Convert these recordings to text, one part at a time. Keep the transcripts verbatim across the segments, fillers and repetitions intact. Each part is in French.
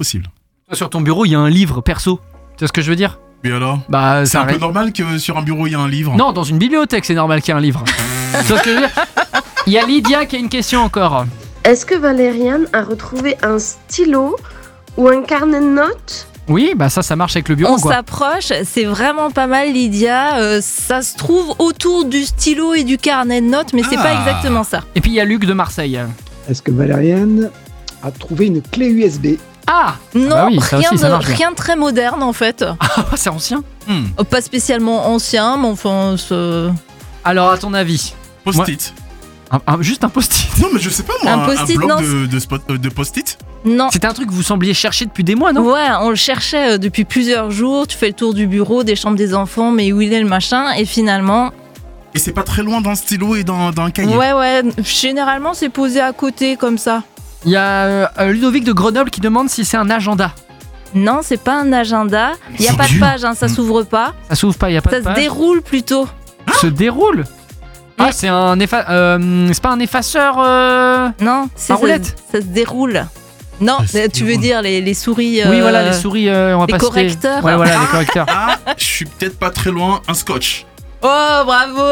possible. Sur ton bureau, il y a un livre perso. Tu vois ce que je veux dire ? Et alors ? Bah, c'est ça un ré- peu normal que sur un bureau il y a un livre. Non, dans une bibliothèque, c'est normal qu'il y ait un livre. Tu vois ce que je veux dire ? Il y a Lydia qui a une question encore. Est-ce que Valériane a retrouvé un stylo ou un carnet de notes ? Oui, bah ça, ça marche avec le bureau, On quoi. s'approche, c'est vraiment pas mal, Lydia. Euh, ça se trouve autour du stylo et du carnet de notes, mais c'est Ah. pas exactement ça. Et puis il y a Luc de Marseille. Est-ce que Valériane a trouvé une clé U S B ? Ah, Non, bah oui, ça rien, aussi, ça de, marche bien. rien de très moderne en fait. Ah, c'est ancien. Hmm. Pas spécialement ancien, mais enfin. c'est- Alors, à ton avis, Post-it. un- un- juste un post-it. Non, mais je sais pas moi, Un un, post-it, bloc non, de, de, spot- euh, de post-it. Non. C'était un truc que vous sembliez chercher depuis des mois, non ? Ouais, on le cherchait euh, depuis plusieurs jours. Tu fais le tour du bureau, des chambres des enfants, mais où il est le machin ? Et finalement, Et c'est pas très loin d'un stylo et d'un d'un cahier. ouais, ouais. Généralement, c'est posé à côté comme ça. Il y a euh, Ludovic de Grenoble qui demande si c'est un agenda. Non, c'est pas un agenda. Il y a C'est pas de dur. page, hein, ça Mm. s'ouvre pas. Ça s'ouvre pas, il y a pas Ça de se page. déroule plutôt. Se déroule. Ah, Ouais. c'est un effa- euh, c'est pas un effaceur. euh, Non, c'est Un ça, roulette. ça se déroule. Non, Ça se euh, tu veux déroule. dire les, les souris. Oui, euh, voilà, les souris. euh, on va les pas citer. correcteurs. Ouais, voilà, les correcteurs. Ah, je suis peut-être pas très loin. Un scotch. Oh, bravo,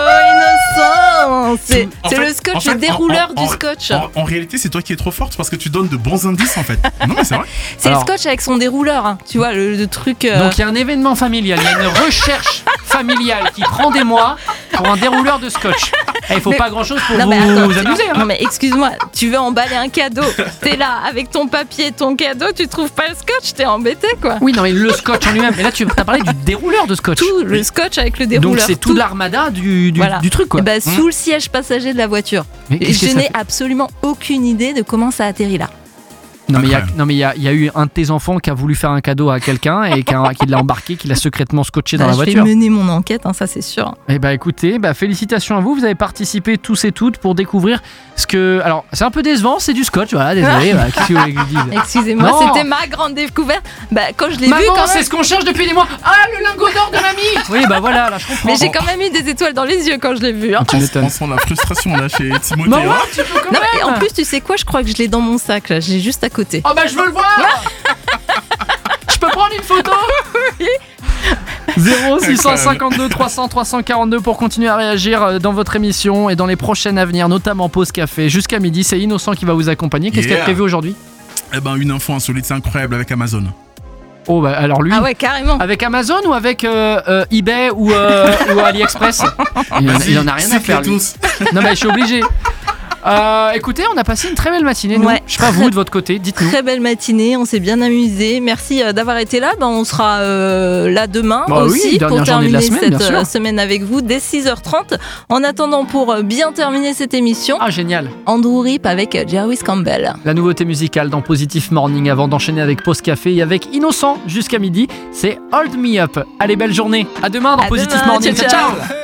innocent. C'est En c'est fait- le scotch, en fait, le dérouleur en- en- du scotch. En, en réalité, c'est toi qui es trop forte parce que tu donnes de bons indices en fait. Non, mais c'est vrai. C'est Alors- le scotch avec son dérouleur, hein. Tu vois, le, le truc. euh, Donc il y a un événement familial, il y a une recherche familiale qui prend des mois pour un dérouleur de scotch. Et il faut Mais- pas grand chose pour Non vous, mais attends, vous tu- amuser. hein. non mais excuse-moi, tu veux emballer un cadeau, t'es là avec ton papier, ton cadeau, tu trouves pas le scotch, t'es embêté quoi. Oui, non, mais le scotch en lui-même. Et là, tu as parlé du dérouleur de scotch. Tout le scotch avec le dérouleur. Donc c'est tout l'armada du, du, Voilà. du truc, quoi. Eh ben, sous le siège passager de la voiture. Mais Et qu'est-ce que je ça n'ai fait absolument aucune idée de comment ça atterrit là. Non, mais il y a, Incroyable. non, mais il y a, il y a eu un de tes enfants qui a voulu faire un cadeau à quelqu'un et qui, a- qui l'a embarqué, qui l'a secrètement scotché dans Bah, la je voiture. vais mener mon enquête, hein, ça c'est sûr. Eh bah écoutez, bah félicitations à vous, vous avez participé tous et toutes pour découvrir ce que... Alors c'est un peu décevant, c'est du scotch, voilà, désolé, voilà, qu'est-ce que vous voulez que je dise. Excusez-moi, Non. c'était ma grande découverte. Bah, quand je l'ai vu Maman, quand c'est même. ce qu'on cherche depuis des mois. Ah, le lingot d'or de mamie. Oui, bah voilà, là je comprends. Mais j'ai quand même eu des étoiles dans les yeux quand je l'ai vu. Hein. Tu m'étonnes. On sent la frustration là chez Timothée. Maman, hein. tu peux quand Non, même. mais en plus, tu sais quoi, je crois que je l'ai dans mon sac là, j'ai juste à côté. Oh bah je veux le voir. Je peux prendre une photo. zéro six cent cinquante-deux trois cents trois cent quarante-deux pour continuer à réagir euh, dans votre émission et dans les prochaines à venir, notamment Pause Café. Jusqu'à midi, c'est Innocent qui va vous accompagner. Qu'est-ce qu'il y a Yeah. prévu aujourd'hui? Eh ben, une info insolite, c'est incroyable avec Amazon. Oh bah alors lui... Ah ouais, carrément. Avec Amazon ou avec euh, euh, eBay ou, euh, ou AliExpress? il, en, Vas-y, il en a rien à cite-les faire lui. tous. Non mais je suis obligé. Euh, écoutez, on a passé une très belle matinée, nous. Ouais. Je sais pas vous de votre côté, dites-nous. Très belle matinée, on s'est bien amusé. Merci euh, d'avoir été là. Ben, on sera euh, là demain Bah oui, aussi dernière pour journée de la terminer semaine, bien cette sûr. euh, semaine avec vous dès six heures trente. En attendant, pour euh, bien terminer cette émission, Ah génial. Andrew Rip avec euh, Jarvis Campbell. La nouveauté musicale dans Positive Morning avant d'enchaîner avec Pause Café et avec Innocent jusqu'à midi, c'est Hold Me Up. Allez, belle journée. À demain dans À Positive demain, Morning. ciao, ciao. ciao.